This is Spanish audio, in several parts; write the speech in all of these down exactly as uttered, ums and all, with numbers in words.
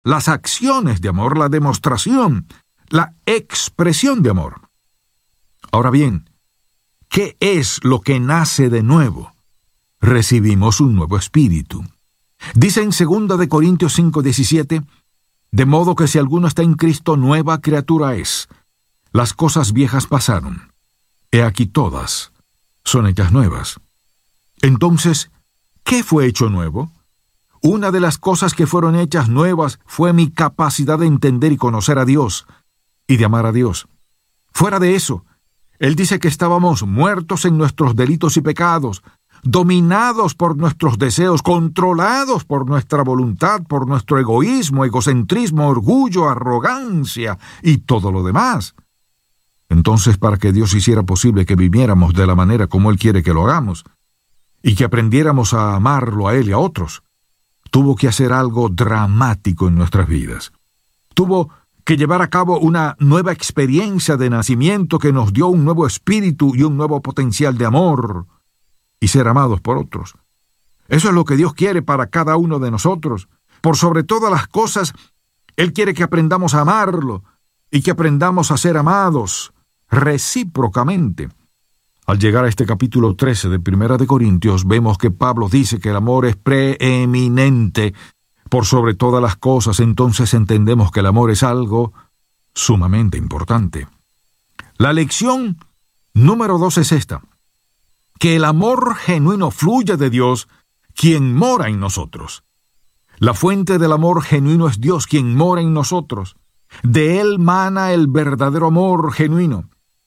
las acciones de amor, la demostración, la expresión de amor. Ahora bien, ¿qué es lo que nace de nuevo? Recibimos un nuevo espíritu. Dice en segunda de Corintios cinco diecisiete, de modo que si alguno está en Cristo, nueva criatura es. Las cosas viejas pasaron. He aquí todas son hechas nuevas. Entonces, ¿qué fue hecho nuevo? Una de las cosas que fueron hechas nuevas fue mi capacidad de entender y conocer a Dios y de amar a Dios. Fuera de eso, Él dice que estábamos muertos en nuestros delitos y pecados, dominados por nuestros deseos, controlados por nuestra voluntad, por nuestro egoísmo, egocentrismo, orgullo, arrogancia y todo lo demás. Entonces, para que Dios hiciera posible que viviéramos de la manera como Él quiere que lo hagamos, y que aprendiéramos a amarlo a Él y a otros, tuvo que hacer algo dramático en nuestras vidas. Tuvo que llevar a cabo una nueva experiencia de nacimiento que nos dio un nuevo espíritu y un nuevo potencial de amor y ser amados por otros. Eso es lo que Dios quiere para cada uno de nosotros. Por sobre todas las cosas, Él quiere que aprendamos a amarlo y que aprendamos a ser amados recíprocamente. Al llegar a este capítulo trece de Primera de Corintios, vemos que Pablo dice que el amor es preeminente por sobre todas las cosas. Entonces entendemos que el amor es algo sumamente importante. La lección número dos es esta: que el amor genuino fluye de Dios, quien mora en nosotros. La fuente del amor genuino es Dios, quien mora en nosotros. De Él mana el verdadero amor genuino.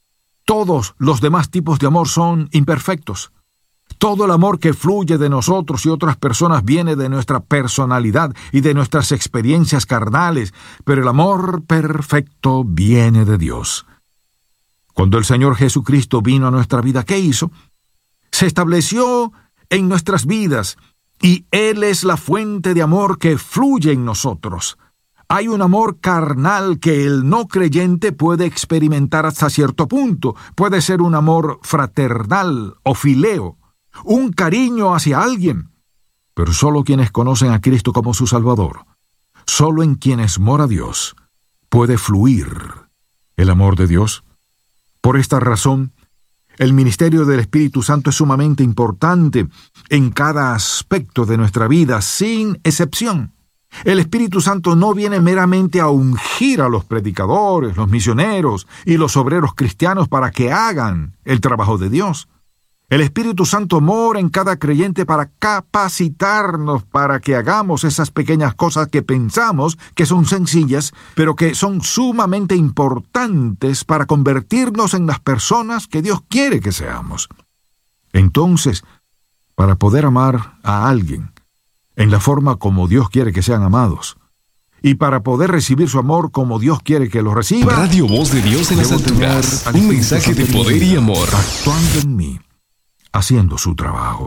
Todos los demás tipos de amor son imperfectos. Todo el amor que fluye de nosotros y otras personas viene de nuestra personalidad y de nuestras experiencias carnales, pero el amor perfecto viene de Dios. Cuando el Señor Jesucristo vino a nuestra vida, ¿qué hizo? Se estableció en nuestras vidas y Él es la fuente de amor que fluye en nosotros. Hay un amor carnal que el no creyente puede experimentar hasta cierto punto. Puede ser un amor fraternal o fileo, un cariño hacia alguien. Pero solo quienes conocen a Cristo como su Salvador, solo en quienes mora Dios, puede fluir el amor de Dios. Por esta razón, el ministerio del Espíritu Santo es sumamente importante en cada aspecto de nuestra vida, sin excepción. El Espíritu Santo no viene meramente a ungir a los predicadores, los misioneros y los obreros cristianos para que hagan el trabajo de Dios. El Espíritu Santo mora en cada creyente para capacitarnos para que hagamos esas pequeñas cosas que pensamos que son sencillas, pero que son sumamente importantes para convertirnos en las personas que Dios quiere que seamos. Entonces, para poder amar a alguien en la forma como Dios quiere que sean amados, y para poder recibir su amor como Dios quiere que lo reciba, Radio Voz de Dios en las alturas, un mensaje de poder y amor, actuando en mí, haciendo su trabajo.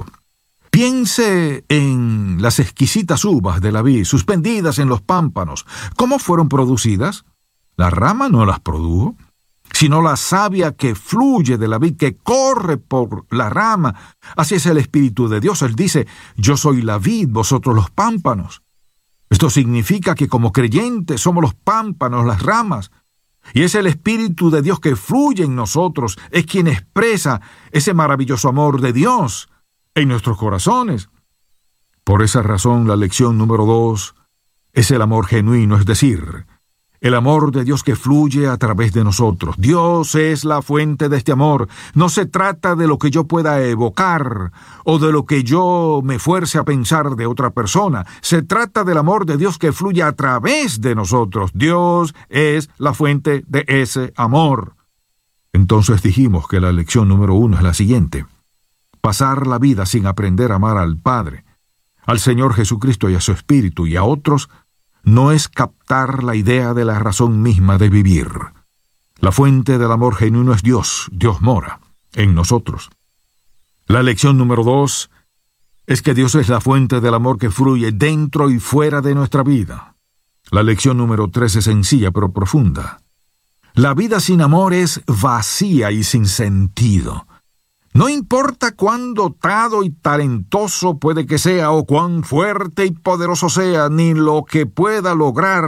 Piense en las exquisitas uvas de la vid suspendidas en los pámpanos. ¿Cómo fueron producidas? La rama no las produjo, sino la savia que fluye de la vid, que corre por la rama. Así es el Espíritu de Dios. Él dice: yo soy la vid, vosotros los pámpanos. Esto significa que como creyentes somos los pámpanos, las ramas. Y es el Espíritu de Dios que fluye en nosotros, es quien expresa ese maravilloso amor de Dios en nuestros corazones. Por esa razón, la lección número dos es el amor genuino, es decir, el amor de Dios que fluye a través de nosotros. Dios es la fuente de este amor. No se trata de lo que yo pueda evocar o de lo que yo me fuerce a pensar de otra persona. Se trata del amor de Dios que fluye a través de nosotros. Dios es la fuente de ese amor. Entonces dijimos que la lección número uno es la siguiente: pasar la vida sin aprender a amar al Padre, al Señor Jesucristo y a su Espíritu y a otros no es captar la idea de la razón misma de vivir. La fuente del amor genuino es Dios. Dios mora en nosotros. La lección número dos es que Dios es la fuente del amor que fluye dentro y fuera de nuestra vida. La lección número tres es sencilla pero profunda. La vida sin amor es vacía y sin sentido. No importa cuán dotado y talentoso puede que sea, o cuán fuerte y poderoso sea, ni lo que pueda lograr